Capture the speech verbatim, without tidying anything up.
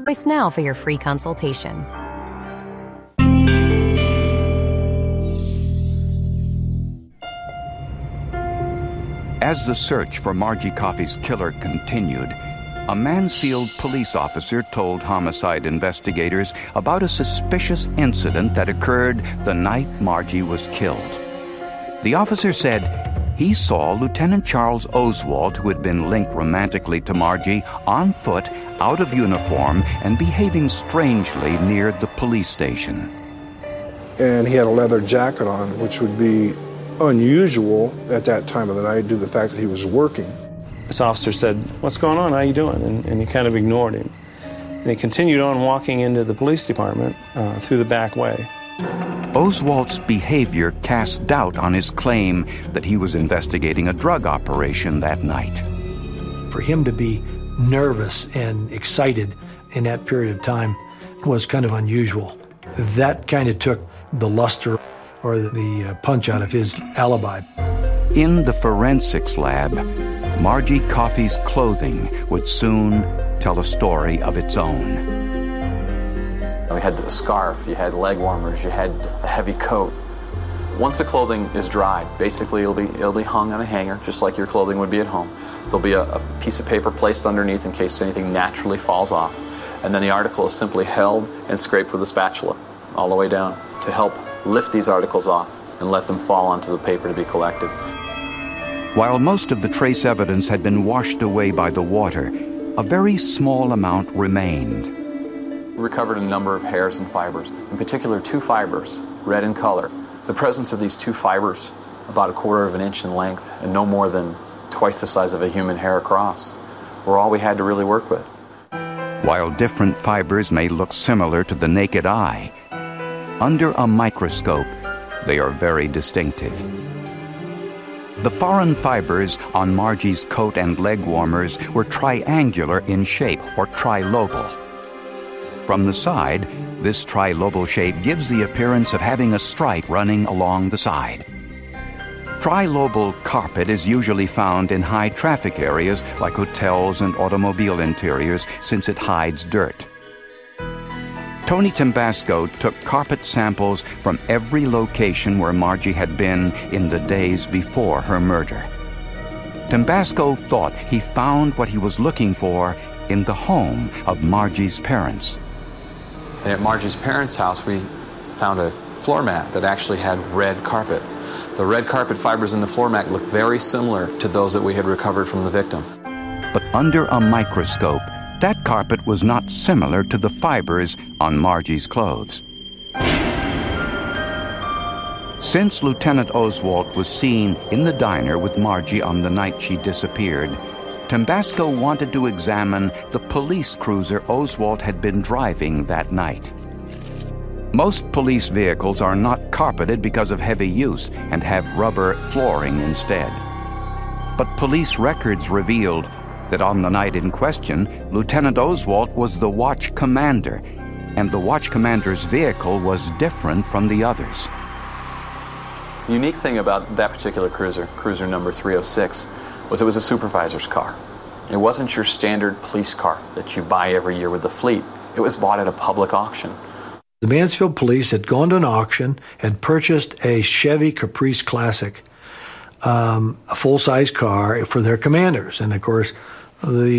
Voice now for your free consultation. As the search for Margie Coffey's killer continued, a Mansfield police officer told homicide investigators about a suspicious incident that occurred the night Margie was killed. The officer said he saw Lieutenant Charles Oswald, who had been linked romantically to Margie, on foot, out of uniform, and behaving strangely near the police station. And he had a leather jacket on, which would be unusual at that time of the night due to the fact that he was working. This officer said, "What's going on? How you doing?" And, and he kind of ignored him. And he continued on walking into the police department uh, through the back way. Oswald's behavior cast doubt on his claim that he was investigating a drug operation that night. For him to be nervous and excited in that period of time was kind of unusual. That kind of took the luster or the uh, punch out of his alibi. In the forensics lab, Margie Coffey's clothing would soon tell a story of its own. We had a scarf, you had leg warmers, you had a heavy coat. Once the clothing is dried, basically it'll be, it'll be hung on a hanger, just like your clothing would be at home. There'll be a, a piece of paper placed underneath in case anything naturally falls off. And then the article is simply held and scraped with a spatula all the way down to help lift these articles off and let them fall onto the paper to be collected. While most of the trace evidence had been washed away by the water, a very small amount remained. We recovered a number of hairs and fibers, in particular two fibers, red in color. The presence of these two fibers, about a quarter of an inch in length and no more than twice the size of a human hair across, were all we had to really work with. While different fibers may look similar to the naked eye, under a microscope, they are very distinctive. The foreign fibers on Margie's coat and leg warmers were triangular in shape, or trilobal. From the side, this trilobal shape gives the appearance of having a stripe running along the side. Trilobal carpet is usually found in high traffic areas like hotels and automobile interiors since it hides dirt. Tony Tambasco took carpet samples from every location where Margie had been in the days before her murder. Tambasco thought he found what he was looking for in the home of Margie's parents. And at Margie's parents' house, we found a floor mat that actually had red carpet. The red carpet fibers in the floor mat looked very similar to those that we had recovered from the victim. But under a microscope, that carpet was not similar to the fibers on Margie's clothes. Since Lieutenant Oswald was seen in the diner with Margie on the night she disappeared, Tambasco wanted to examine the police cruiser Oswald had been driving that night. Most police vehicles are not carpeted because of heavy use and have rubber flooring instead. But police records revealed that on the night in question, Lieutenant Oswald was the watch commander, and the watch commander's vehicle was different from the others. The unique thing about that particular cruiser, cruiser number three oh six, was it was a supervisor's car. It wasn't your standard police car that you buy every year with the fleet. It was bought at a public auction. The Mansfield police had gone to an auction and purchased a Chevy Caprice Classic, um, a full-size car for their commanders. And of course, the